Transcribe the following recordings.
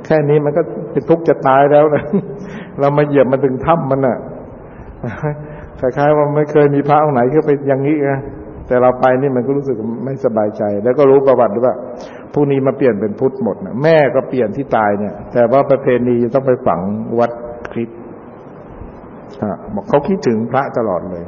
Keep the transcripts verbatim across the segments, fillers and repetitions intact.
แค่นี้มันก็เป็นทุกข์จะตายแล้วนะเรามาเหยียบมาถึงถ้ำมันน่ะคล้ายๆว่าไม่เคยมีพระองค์ไหนเข้าไปอย่างนี้ไงแต่เราไปนี่มันก็รู้สึกไม่สบายใจแล้วก็รู้ประวัติด้วยว่าพวกนี้มาเปลี่ยนเป็นพุทธหมดนะแม่ก็เปลี่ยนที่ตายเนี่ยแต่ว่าประเพณีต้องไปฝังวัดคริสต์บอกเขาคิดถึงพระตลอดเลย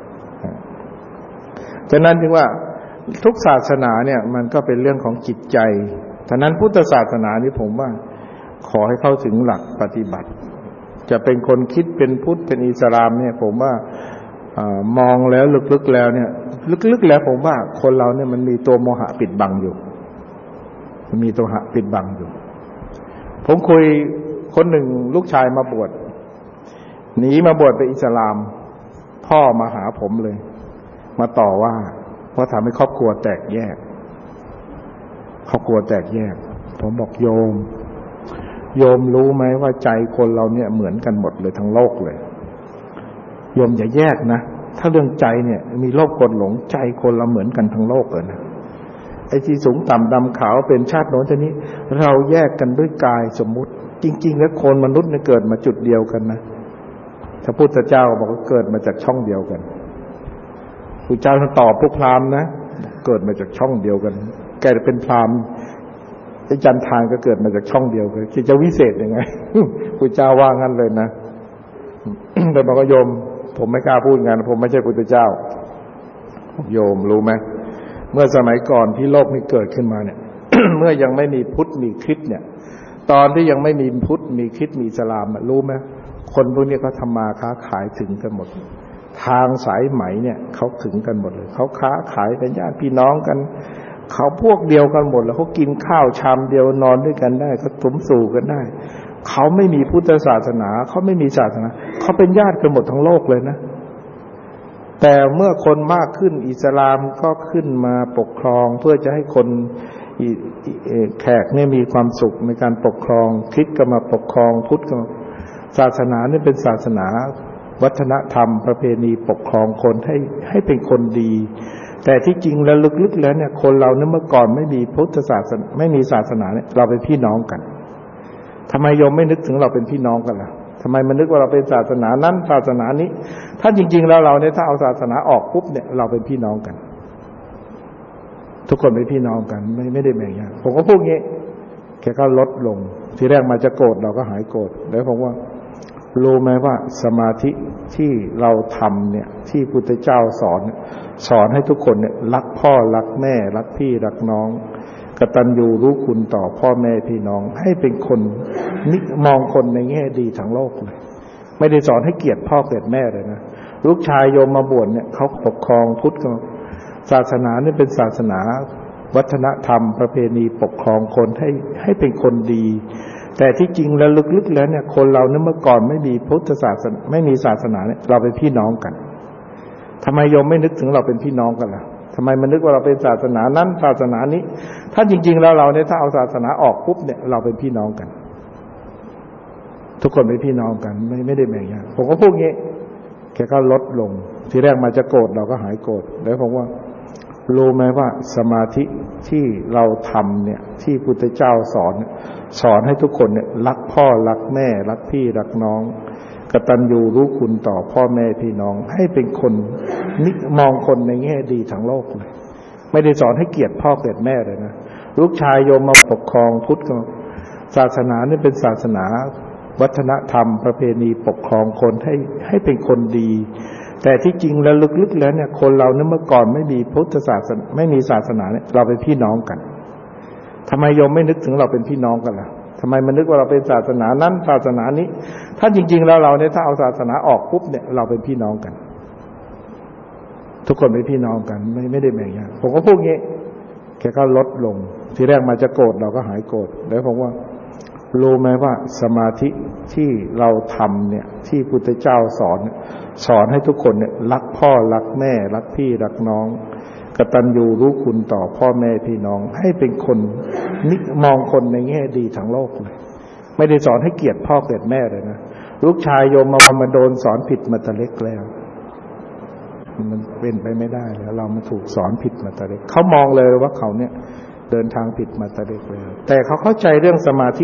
ฉะนั้นจึงว่าทุกศาสนาเนี่ยมันก็เป็นเรื่องของจิตใจฉะนั้นพุทธศาสนานี่ผมว่าขอให้เข้าถึงหลักปฏิบัติจะเป็นคนคิดเป็นพุทธเป็นอิสลามเนี่ยผมว่ามองแล้วลึกๆแล้วเนี่ยลึกๆแล้วผมว่าคนเราเนี่ยมันมีตัวโมหะปิดบังอยู่มีตัวหะปิดบังอยู่ผมคุยคนหนึ่งลูกชายมาบวชหนีมาบวชเป็นอิสลามพ่อมาหาผมเลยมาต่อว่าเพราะทำให้ครอบครัวแตกแยกครอบครัวแตกแยกผมบอกโยมโยมรู้ไหมว่าใจคนเราเนี่ยเหมือนกันหมดเลยทั้งโลกเลยโยมอย่าแยกนะถ้าเรื่องใจเนี่ยมีโลภโกรธหลงใจคนเราเหมือนกันทั้งโลกเลยนะไอ้ที่สูงต่ำดำขาวเป็นชาติโน้นชาตินี้เราแยกกันด้วยกายสมมุติจริงๆแล้วคนมนุษย์เนี่ยเกิดมาจุดเดียวกันนะพระพุทธเจ้าบอกว่าเกิดมาจากช่องเดียวกันพระเจ้าท่านตอบพวกพราหมณ์นะเกิดมาจากช่องเดียวกันแกเป็นพราหมณ์ไอ้จันทานก็เกิดมาจากช่องเดียวกันจะวิเศษยังไงพระเจ้าว่างั้นเลยนะแต่บอกว่าโยมผมไม่กล้าพูดงั้นผมไม่ใช่พุทธเจ้าโยมรู้ไหมเมื่อสมัยก่อนที่โลกนี้เกิดขึ้นมาเนี่ย เมื่อยังไม่มีพุทธมีคริสต์เนี่ยตอนที่ยังไม่มีพุทธมีคริสต์มีอิสลามรู้ไหมคนพวกนี้เขาทำมาค้าขายถึงกันหมดทางสายไหมเนี่ยเขาถึงกันหมดเลยเขาค้าขายเป็นญาติพี่น้องกันเขาพวกเดียวกันหมดแล้วเขากินข้าวชามเดียวนอนด้วยกันได้เขาสมสู่กันได้เขาไม่มีพุทธศาสนาเขาไม่มีศาสนาเขาเป็นญาติกันหมดทั้งโลกเลยนะแต่เมื่อคนมากขึ้นอิสลามก็ขึ้นมาปกครองเพื่อจะให้คนแขกเนี่ยมีความสุขในการปกครองคริสต์ก็มาปกครองพุทธก็ศาสนาเนี่ยเป็นศาสนาวัฒนธรรมประเพณีปกครองคนให้ให้เป็นคนดีแต่ที่จริงแล้วลึกๆแล้วเนี่ยคนเราเนี่ยเมื่อก่อนไม่มีพุทธศาสนาไม่มีศาสนาเนี่ยเราเป็นพี่น้องกันทำไมโยมไม่นึกถึงเราเป็นพี่น้องกันล่ะทำไมมันนึกว่าเราเป็นศาสนานั้นศาสนานี้ถ้าจริงๆแล้วเราเนี่ยถ้าเอาศาสนาออกปุ๊บเนี่ยเราเป็นพี่น้องกันทุกคนเป็นพี่น้องกันไม่ไม่ได้แบ่งแยกผมก็พูดงี้แค่ก็ลดลงทีแรกมาจะโกรธเราก็หายโกรธแล้วผมว่ารู้ไหมว่าสมาธิที่เราทำเนี่ยที่พุทธเจ้าสอนสอนให้ทุกคนเนี่ยรักพ่อรักแม่รักพี่รักน้องกตัญญูรู้คุณต่อพ่อแม่พี่น้องให้เป็นคนนิมองคนในแง่ดีทั้งโลกเลยไม่ได้สอนให้เกลียดพ่อเกลียดแม่เลยนะลูกชายโยมมาบวชเนี่ยเขาปกครองพุทธศาสนาเนี่ยเป็นศาสนาวัฒนธรรมประเพณีปกครองคนให้ให้เป็นคนดีแต่ที่จริงแล้วลึกๆแล้วเนี่ยคนเราเนี่ยเมื่อก่อนไม่มีพุทธศาสนาไม่มีศาสนาเนี่ยเราเป็นพี่น้องกันทำไมโยมไม่นึกถึงเราเป็นพี่น้องกันล่ะทำไมมันนึกว่าเราเป็นศาสนานั้นศาสนานี้ถ้าจริงๆแล้วเราเนี่ยถ้าเอาศาสนาออกปุ๊บเนี่ยเราเป็นพี่น้องกันทุกคนเป็นพี่น้องกันไม่ไม่ได้แบ่งแยกผมก็พูดงี้แค่ก็ลดลงทีแรกมาจะโกรธเราก็หายโกรธแล้วผมว่ารู้ไหมว่าสมาธิที่เราทำเนี่ยที่พุทธเจ้าสอนสอนให้ทุกคนเนี่ยรักพ่อรักแม่รักพี่รักน้องกตัญญูรู้คุณต่อพ่อแม่พี่น้องให้เป็นคนนิมองคนในแง่ดีทั้งโลกเลยไม่ได้สอนให้เกลียดพ่อเกลียดแม่เลยนะลูกชายโยมมาปกครองพุทธก็ศาสนาเนี่ยเป็นศาสนาวัฒนธรรมประเพณีปกครองคนให้ให้เป็นคนดีแต่ที่จริงแล้วลึกๆแล้วเนี่ยคนเราเนี่ยเมื่อก่อนไม่มีพุทธศาสนาไม่มีศาสนาเนี่ยเราเป็นพี่น้องกันทำไมโยมไม่นึกถึงเราเป็นพี่น้องกันล่ะทำไมมันนึกว่าเราเป็นศาสนานั้นศาสนานี้ถ้าจริงๆแล้วเราเนี่ยถ้าเอาศาสนาออกปุ๊บเนี่ยเราเป็นพี่น้องกันทุกคนเป็นพี่น้องกันไม่ไม่ได้แบ่งแยกผมก็พูดงี้แค่ก็ลดลงทีแรกมาจะโกรธเราก็หายโกรธแล้วผมว่ารู้ไหมว่าสมาธิที่เราทำเนี่ยที่พุทธเจ้าสอนสอนให้ทุกคนเนี่ยรักพ่อรักแม่รักพี่รักน้องกตัญญูรู้คุณต่อพ่อแม่พี่น้องให้เป็นคนนิมองคนในแง่ดีทั้งโลกเลยไม่ได้สอนให้เกลียดพ่อเกลียดแม่เลยนะลูกชายโยมมามาโดนสอนผิดมาแต่เล็กแล้วมันเป็นไปไม่ได้แล้วเรามาถูกสอนผิดมาแต่เล็กเขามองเลยว่าเขาเนี่ยเดินทางผิดมาแต่เล็กแล้วแต่เขาเข้าใจเรื่องสมาธิ